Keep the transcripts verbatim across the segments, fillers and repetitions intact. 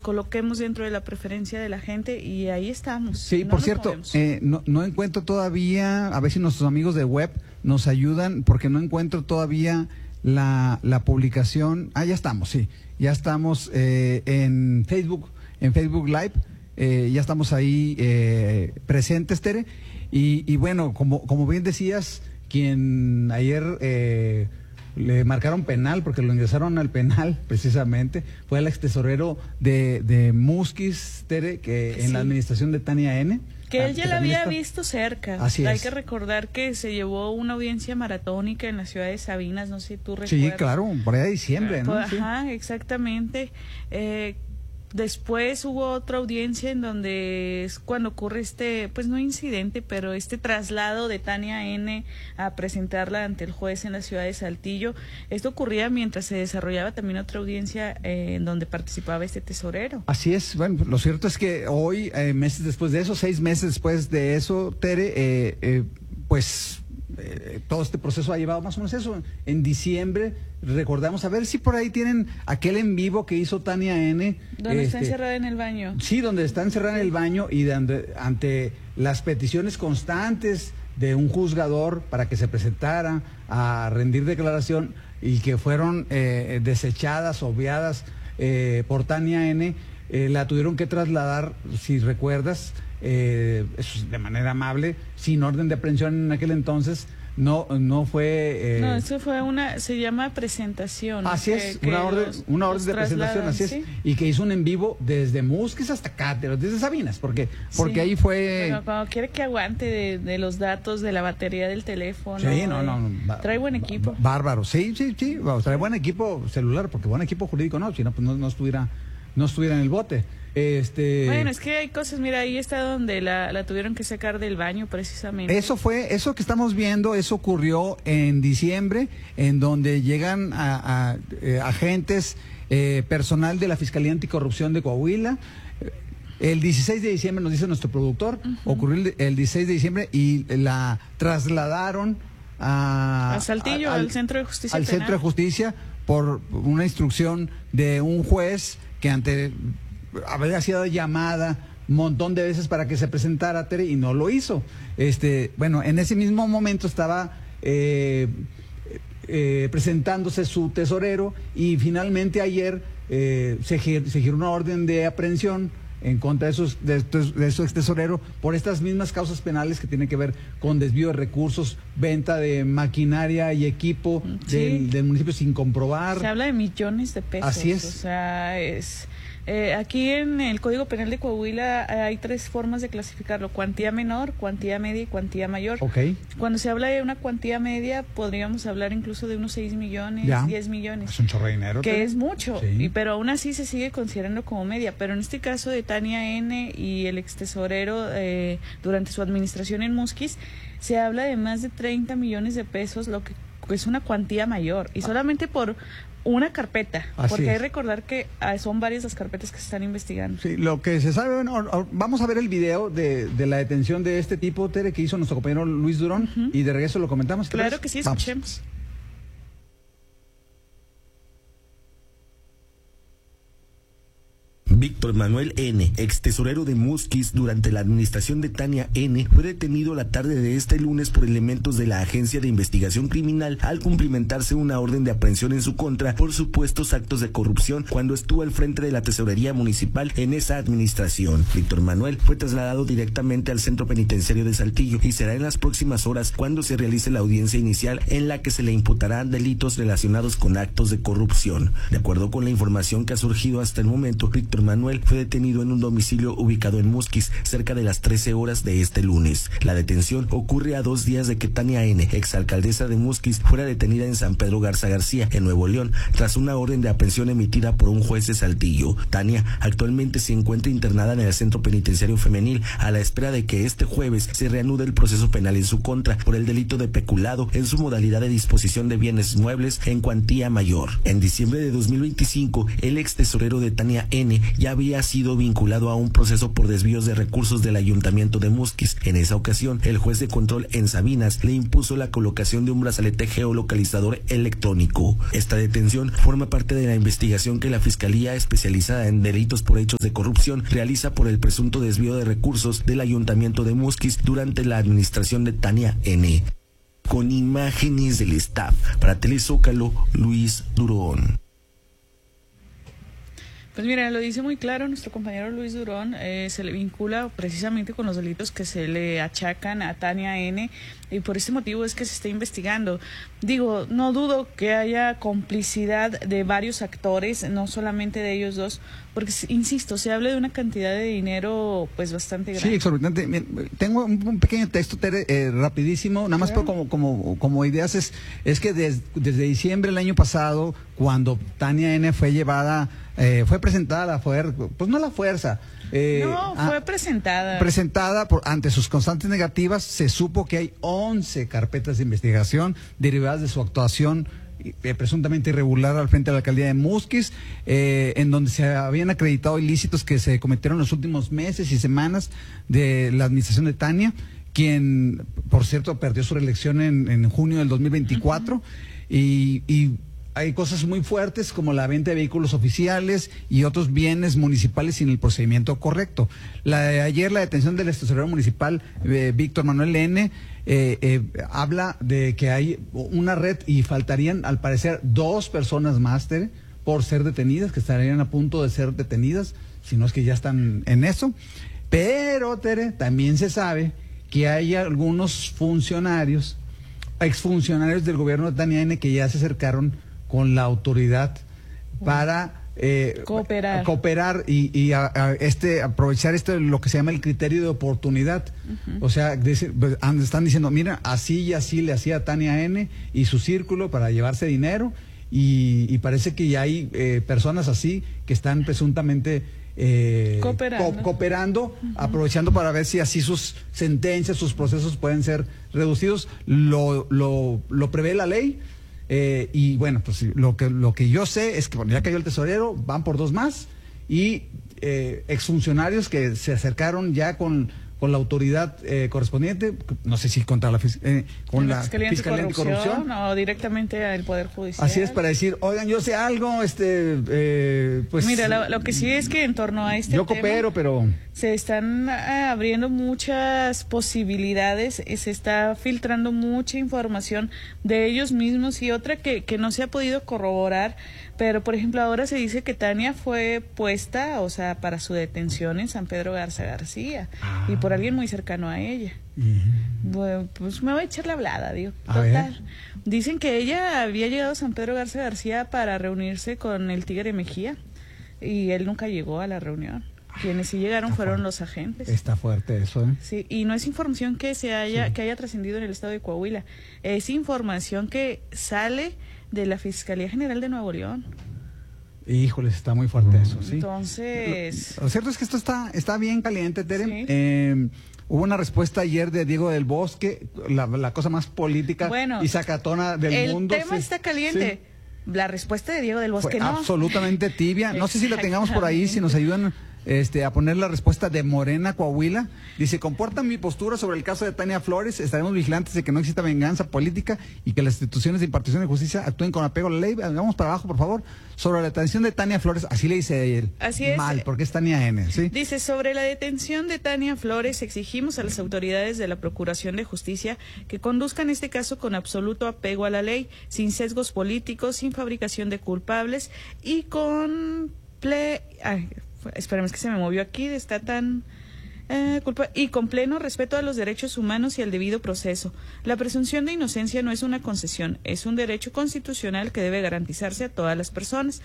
coloquemos dentro de la preferencia de la gente y ahí estamos. Sí, no por cierto, eh, no, no encuentro todavía, a ver si nuestros amigos de web nos ayudan, porque no encuentro todavía la, la publicación. Ah, ya estamos, sí, ya estamos eh, en Facebook, en Facebook Live, eh, ya estamos ahí eh, presentes, Tere, y, y bueno, como, como bien decías, quien ayer... Eh, le marcaron penal porque lo ingresaron al penal precisamente, fue el ex tesorero de, de Musquis, Tere, que Sí. en la administración de Tania N. Que él ya que la había está... visto cerca. Así Hay es. que recordar que se llevó una audiencia maratónica en la ciudad de Sabinas, no sé si tú recuerdas. Sí, claro, por allá de diciembre, ¿no? Pues, Sí. Ajá, exactamente. Eh, Después hubo otra audiencia en donde es cuando ocurre este, pues no incidente, pero este traslado de Tania N a presentarla ante el juez en la ciudad de Saltillo. Esto ocurría mientras se desarrollaba también otra audiencia eh, en donde participaba este tesorero. Así es, bueno, lo cierto es que hoy, eh, meses después de eso, seis meses después de eso, Tere, eh, eh, pues... Eh, todo este proceso ha llevado más o menos eso. En diciembre, recordamos, a ver si por ahí tienen aquel en vivo que hizo Tania N. Donde este, está encerrada en el baño. Sí, donde está encerrada en el baño y de, ante, ante las peticiones constantes de un juzgador para que se presentara a rendir declaración y que fueron eh, desechadas, obviadas eh, por Tania N. Eh, la tuvieron que trasladar, si recuerdas, eh, de manera amable, sin orden de aprehensión en aquel entonces. No, no fue... Eh... No, eso fue una, se llama presentación. Así que, es, que una orden, los, una orden de presentación, así es. ¿sí? Y que hizo un en vivo desde Musquis hasta Cátero, desde Sabinas, porque, porque sí. ahí fue... Bueno, cuando quiere que aguante de, de los datos, de la batería del teléfono. Sí, no, no. no eh, trae buen equipo. Bárbaro, sí, sí, sí, bueno, trae buen equipo celular, porque buen equipo jurídico no, si no, pues no, no estuviera, no estuviera en el bote. Este... Bueno, es que hay cosas, mira, ahí está donde la, la tuvieron que sacar del baño precisamente. Eso fue, eso que estamos viendo, eso ocurrió en diciembre, en donde llegan a, a, eh, agentes, eh, personal de la Fiscalía Anticorrupción de Coahuila. El dieciséis de diciembre, nos dice nuestro productor, uh-huh. ocurrió el, el dieciséis de diciembre y la trasladaron a... A Saltillo, a, al, al Centro de Justicia Al Penal. Centro de Justicia por una instrucción de un juez que ante... había sido llamada un montón de veces para que se presentara, Tere, y no lo hizo. Este, bueno, en ese mismo momento estaba eh, eh, presentándose su tesorero y finalmente ayer eh, se, se giró una orden de aprehensión en contra de, sus, de, de su ex tesorero por estas mismas causas penales que tienen que ver con desvío de recursos, venta de maquinaria y equipo sí. del, del municipio sin comprobar. Se habla de millones de pesos. Así es. O sea, es... Eh, aquí en el Código Penal de Coahuila hay tres formas de clasificarlo: cuantía menor, cuantía media y cuantía mayor. Okay. Cuando se habla de una cuantía media, podríamos hablar incluso de unos seis millones, ya. diez millones. Es un chorro de dinero. Que ¿te? es mucho, sí. y, pero aún así se sigue considerando como media. Pero en este caso de Tania N. y el ex tesorero eh, durante su administración en Musquis, se habla de más de treinta millones de pesos, lo que es una cuantía mayor. Y solamente por... una carpeta, Así porque es. hay que recordar que ah, son varias las carpetas que se están investigando. Sí, lo que se sabe, bueno, vamos a ver el video de, de la detención de este tipo, Tere, que hizo nuestro compañero Luis Durón, uh-huh. y de regreso lo comentamos. Claro que sí, escuchemos. Vamos. Víctor Manuel N., ex tesorero de Musquis durante la administración de Tania N., fue detenido la tarde de este lunes por elementos de la Agencia de Investigación Criminal al cumplimentarse una orden de aprehensión en su contra por supuestos actos de corrupción cuando estuvo al frente de la tesorería municipal en esa administración. Víctor Manuel fue trasladado directamente al Centro Penitenciario de Saltillo y será en las próximas horas cuando se realice la audiencia inicial en la que se le imputarán delitos relacionados con actos de corrupción. De acuerdo con la información que ha surgido hasta el momento, Víctor Manuel fue detenido en un domicilio ubicado en Musquis cerca de las trece horas de este lunes. La detención ocurre a dos días de que Tania N., exalcaldesa de Musquis, fuera detenida en San Pedro Garza García, en Nuevo León, tras una orden de aprehensión emitida por un juez de Saltillo. Tania actualmente se encuentra internada en el Centro Penitenciario Femenil a la espera de que este jueves se reanude el proceso penal en su contra por el delito de peculado en su modalidad de disposición de bienes muebles en cuantía mayor. En diciembre de dos mil veinticinco, el ex tesorero de Tania N., ya había sido vinculado a un proceso por desvíos de recursos del ayuntamiento de Musquis. En esa ocasión, el juez de control en Sabinas le impuso la colocación de un brazalete geolocalizador electrónico. Esta detención forma parte de la investigación que la Fiscalía Especializada en Delitos por Hechos de Corrupción realiza por el presunto desvío de recursos del ayuntamiento de Musquis durante la administración de Tania N. Con imágenes del staff, para Telezócalo, Luis Durón. Pues mira, lo dice muy claro nuestro compañero Luis Durón, eh, se le vincula precisamente con los delitos que se le achacan a Tania N. y por este motivo es que se está investigando. Digo, no dudo que haya complicidad de varios actores, no solamente de ellos dos, porque, insisto, se habla de una cantidad de dinero pues bastante grande. Sí, exorbitante. Tengo un pequeño texto, Tere, eh, rapidísimo, nada más, claro, por como, como, como ideas, es, es que des, desde diciembre del año pasado, cuando Tania N. fue llevada, eh, fue presentada a la fuerza, pues no a la fuerza, Eh, no, fue a, presentada. Presentada por, ante sus constantes negativas, se supo que hay once carpetas de investigación derivadas de su actuación eh, presuntamente irregular al frente de la alcaldía de Musquis, eh, en donde se habían acreditado ilícitos que se cometieron en los últimos meses y semanas de la administración de Tania, quien, por cierto, perdió su reelección en, en junio del dos mil veinticuatro, uh-huh. y, y hay cosas muy fuertes como la venta de vehículos oficiales y otros bienes municipales sin el procedimiento correcto. La de ayer, la detención del tesorero municipal eh, Víctor Manuel N. Eh, eh, habla de que hay una red y faltarían, al parecer, dos personas más, Tere, por ser detenidas, que estarían a punto de ser detenidas, si no es que ya están en eso. Pero, Tere, también se sabe que hay algunos funcionarios, exfuncionarios del gobierno de Tania N. que ya se acercaron con la autoridad para eh, cooperar, cooperar y, y a, a este aprovechar esto, lo que se llama el criterio de oportunidad. Uh-huh. O sea, dice, están diciendo, mira, así y así le hacía Tania N. y su círculo para llevarse dinero, y, y parece que ya hay eh, personas así que están presuntamente eh, cooperando, co- cooperando uh-huh. aprovechando para ver si así sus sentencias, sus procesos pueden ser reducidos. Lo, lo, lo prevé la ley. Eh, y bueno, pues lo que lo que yo sé es que bueno, ya cayó el tesorero, van por dos más, y eh, exfuncionarios que se acercaron ya con, con la autoridad eh, correspondiente, no sé si contra la, eh, con la, la Fiscalía, Fiscalía Anticorrupción o directamente al Poder Judicial. Así es, para decir, oigan, yo sé algo, este, eh, pues... Mira, lo, lo que sí es que en torno a este yo tema... Yo coopero, pero... Se están ah, abriendo muchas posibilidades, eh, se está filtrando mucha información de ellos mismos y otra que, que no se ha podido corroborar, pero por ejemplo ahora se dice que Tania fue puesta, o sea, para su detención en San Pedro Garza García, ah. y por alguien muy cercano a ella. Uh-huh. Bueno, pues me voy a echar la hablada, digo, a total. Ver. Dicen que ella había llegado a San Pedro Garza García para reunirse con el Tigre Mejía y él nunca llegó a la reunión. Quienes sí llegaron Está fueron fuerte. los agentes. Está fuerte eso, ¿eh? Sí, y no es información que se haya sí. que haya trascendido en el estado de Coahuila. Es información que sale de la Fiscalía General de Nuevo León. Híjoles, está muy fuerte eso, sí. Entonces... Lo, lo cierto es que esto está, está bien caliente, Tere. Sí. Eh, hubo una respuesta ayer de Diego del Bosque, la, la cosa más política bueno, y sacatona del el mundo. El tema sí, está caliente. Sí. La respuesta de Diego del Bosque Fue no. absolutamente tibia. No sé si la tengamos por ahí, si nos ayudan este, a poner la respuesta de Morena Coahuila. Dice, comporta mi postura sobre el caso de Tania Flores. Estaremos vigilantes de que no exista venganza política y que las instituciones de impartición de justicia actúen con apego a la ley. Vamos para abajo, por favor. Sobre la detención de Tania Flores, así le dice él. Así es. Mal, porque es Tania N. ¿sí? Dice, sobre la detención de Tania Flores, exigimos a las autoridades de la Procuración de Justicia que conduzcan este caso con absoluto apego a la ley, sin sesgos políticos, sin fabricación de culpables y con... Ple... Ay, espérame, es que se me movió aquí, está tan... Eh, culpa y con pleno respeto a los derechos humanos y al debido proceso. La presunción de inocencia no es una concesión, es un derecho constitucional que debe garantizarse a todas las personas.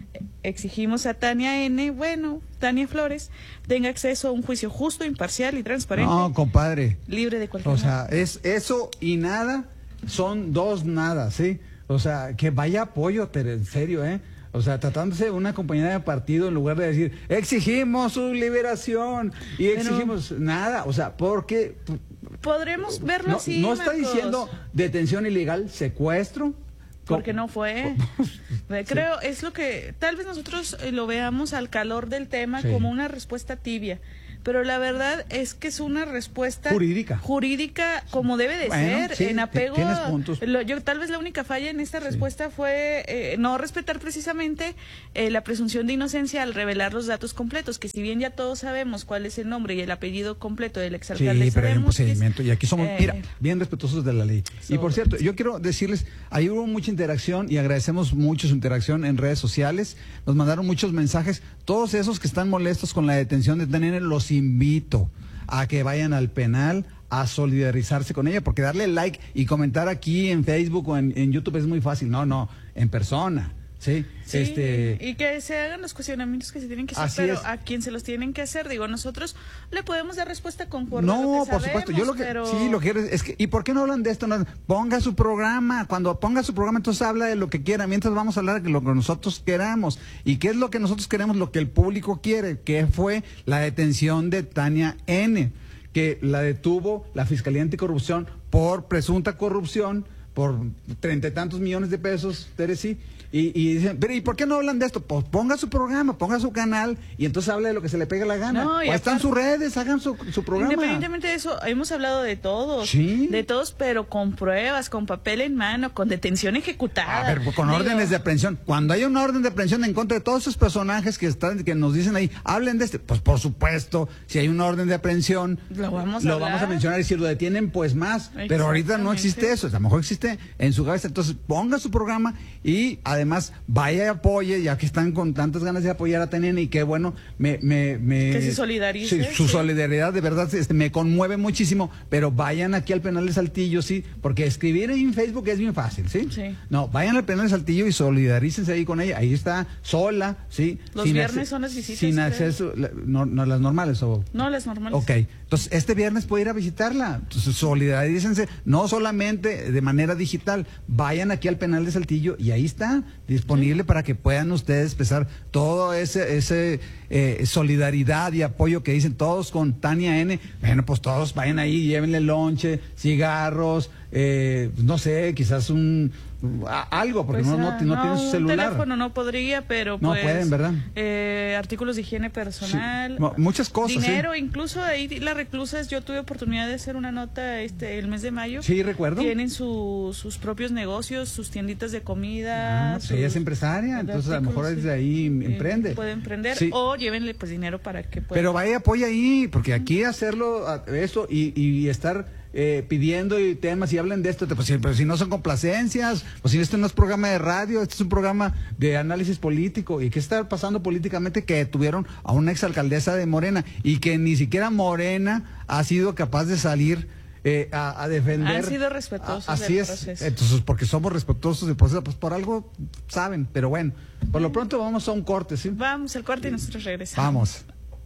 Exigimos a Tania N., bueno, Tania Flores, tenga acceso a un juicio justo, imparcial y transparente. No, compadre. Libre de cualquier... O sea, es eso y nada, son dos nada, ¿sí? O sea, que vaya apoyo, pero en serio, ¿eh? O sea, tratándose de una compañera de partido, en lugar de decir, exigimos su liberación y exigimos Pero, nada, o sea, porque... Podremos verlo no, así, No está Marcos. diciendo detención ilegal, secuestro, porque no fue. Creo, sí. es lo que, tal vez nosotros lo veamos al calor del tema sí. como una respuesta tibia. Pero la verdad es que es una respuesta jurídica, jurídica como debe de bueno, ser, sí, en apego. Tienes puntos. Lo, yo tal vez la única falla en esta respuesta sí. fue eh, no respetar precisamente eh, la presunción de inocencia al revelar los datos completos, que si bien ya todos sabemos cuál es el nombre y el apellido completo del exalcalde, sí, pero hay un procedimiento es, y aquí somos, eh, mira, bien respetuosos de la ley. Sobre. Y por cierto, yo quiero decirles, ahí hubo mucha interacción y agradecemos mucho su interacción en redes sociales. Nos mandaron muchos mensajes. Todos esos que están molestos con la detención de Tania N los invito a que vayan al penal a solidarizarse con ella, porque darle like y comentar aquí en Facebook o en, en YouTube es muy fácil. No, no, en persona. Sí, sí, este... y que se hagan los cuestionamientos que se tienen que hacer, Así pero es. a quien se los tienen que hacer, digo, nosotros le podemos dar respuesta conforme no, a lo que por sabemos, supuesto, yo lo que pero... sí, lo que es que, ¿y por qué no hablan de esto? No, ponga su programa, cuando ponga su programa entonces habla de lo que quiera, mientras vamos a hablar de lo que nosotros queramos. ¿Y qué es lo que nosotros queremos? Lo que el público quiere, que fue la detención de Tania N, que la detuvo la Fiscalía Anticorrupción por presunta corrupción, por treinta y tantos millones de pesos, Teresi. Y, y dicen, pero ¿y por qué no hablan de esto? Pues ponga su programa, ponga su canal y entonces habla de lo que se le pega la gana. No, o aparte, están sus redes, hagan su, su programa. Independientemente de eso, hemos hablado de todos. ¿Sí? De todos, pero con pruebas, con papel en mano, con detención ejecutada. A ver, con Digo, órdenes de aprehensión. Cuando hay una orden de aprehensión en contra de todos esos personajes que están, que nos dicen ahí, hablen de este. Pues por supuesto, si hay una orden de aprehensión, lo vamos a, lo vamos a mencionar y si lo detienen, pues más. Pero ahorita no existe eso. A lo mejor existe en su cabeza. Entonces, ponga su programa y además vaya y apoye, ya que están con tantas ganas de apoyar a Tania N y qué bueno, me, me, me que se solidarice. Sí, su sí. solidaridad de verdad este, me conmueve muchísimo, pero vayan aquí al penal de Saltillo, sí, porque escribir en Facebook es bien fácil, ¿sí? Sí. No, vayan al penal de Saltillo y solidarícense ahí con ella, ahí está, sola, ¿sí? Los sin viernes son las visitas. Sin acceso, no, no las normales o... No, las normales. Ok, entonces este viernes puede ir a visitarla, entonces solidarícense, no solamente de manera digital, vayan aquí al penal de Saltillo y ahí está, disponible sí. para que puedan ustedes expresar todo ese, ese eh, solidaridad y apoyo que dicen todos con Tania N. Bueno, pues todos vayan ahí, llévenle lonche, cigarros, eh, no sé, quizás un... algo, porque pues, no, no, no, no tiene su celular. Un teléfono no podría, pero no pues... pueden, ¿verdad? Eh, artículos de higiene personal. Sí. Muchas cosas. Dinero, ¿sí? Incluso ahí las reclusas, yo tuve oportunidad de hacer una nota este el mes de mayo. Sí, recuerdo. Tienen su, sus propios negocios, sus tienditas de comida. Ah, pues ella es empresaria, entonces a lo mejor sí. desde ahí emprende. Eh, puede emprender sí. o llévenle pues dinero para que pueda. Pero vaya, apoya ahí, porque aquí hacerlo, eso y, y estar... Eh, pidiendo y temas y hablen de esto, pues, pero si no son complacencias, pues si este no es programa de radio, este es un programa de análisis político. ¿Y qué está pasando políticamente? Que tuvieron a una exalcaldesa de Morena y que ni siquiera Morena ha sido capaz de salir eh, a, a defender. Han sido respetuosos a, así del es, proceso. Entonces, porque somos respetuosos del proceso, pues por algo saben, pero bueno, por lo pronto vamos a un corte, ¿sí? Vamos al corte y nosotros regresamos. Vamos.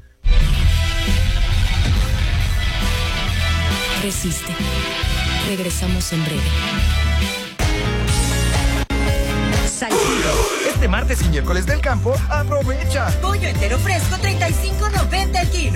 Resiste. Regresamos en breve. Saltillo. Este martes y miércoles del campo, aprovecha. Pollo entero fresco, treinta y cinco noventa el kilo.